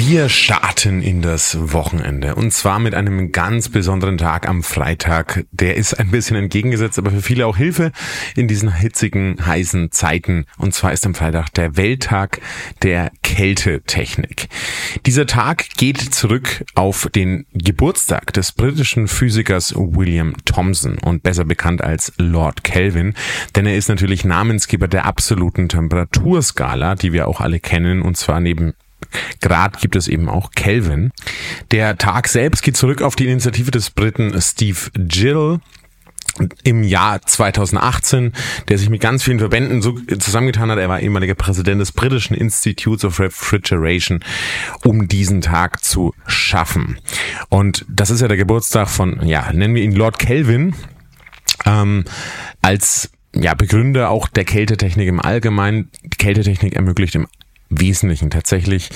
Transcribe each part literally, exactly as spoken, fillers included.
Wir starten in das Wochenende und zwar mit einem ganz besonderen Tag am Freitag. Der ist ein bisschen entgegengesetzt, aber für viele auch Hilfe in diesen hitzigen, heißen Zeiten. Und zwar ist am Freitag der Welttag der Kältetechnik. Dieser Tag geht zurück auf den Geburtstag des britischen Physikers William Thomson und besser bekannt als Lord Kelvin, denn er ist natürlich Namensgeber der absoluten Temperaturskala, die wir auch alle kennen, und zwar neben Grad gibt es eben auch Kelvin. Der Tag selbst geht zurück auf die Initiative des Briten Steve Gill im Jahr zweitausendachtzehn, der sich mit ganz vielen Verbänden so zusammengetan hat. Er war ehemaliger Präsident des britischen Institutes of Refrigeration, um diesen Tag zu schaffen. Und das ist ja der Geburtstag von, ja, nennen wir ihn Lord Kelvin, ähm, als ja, Begründer auch der Kältetechnik im Allgemeinen. Die Kältetechnik ermöglicht im Wesentlichen tatsächlich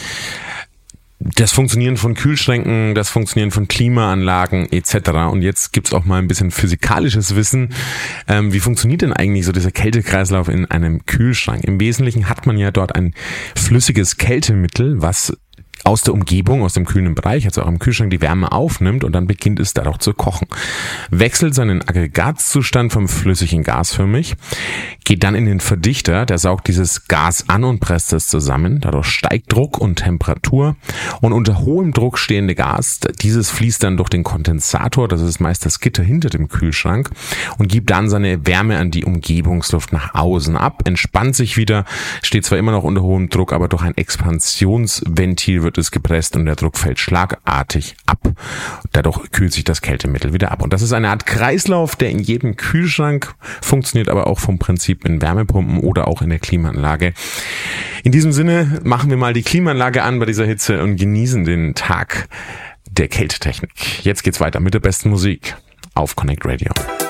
das Funktionieren von Kühlschränken, das Funktionieren von Klimaanlagen et cetera. Und jetzt gibt's auch mal ein bisschen physikalisches Wissen. Ähm, wie funktioniert denn eigentlich so dieser Kältekreislauf in einem Kühlschrank? Im Wesentlichen hat man ja dort ein flüssiges Kältemittel, was aus der Umgebung, aus dem kühlen Bereich, also auch im Kühlschrank, die Wärme aufnimmt und dann beginnt es dadurch zu kochen. Wechselt seinen Aggregatzustand vom flüssig in gasförmig, geht dann in den Verdichter, der saugt dieses Gas an und presst es zusammen. Dadurch steigt Druck und Temperatur und unter hohem Druck stehende Gas, dieses fließt dann durch den Kondensator, das ist meist das Gitter hinter dem Kühlschrank, und gibt dann seine Wärme an die Umgebungsluft nach außen ab, entspannt sich wieder, steht zwar immer noch unter hohem Druck, aber durch ein Expansionsventil wird es gepresst und der Druck fällt schlagartig ab. Dadurch kühlt sich das Kältemittel wieder ab. Und das ist eine Art Kreislauf, der in jedem Kühlschrank funktioniert, aber auch vom Prinzip in Wärmepumpen oder auch in der Klimaanlage. In diesem Sinne machen wir mal die Klimaanlage an bei dieser Hitze und genießen den Tag der Kältetechnik. Jetzt geht's weiter mit der besten Musik auf Connect Radio.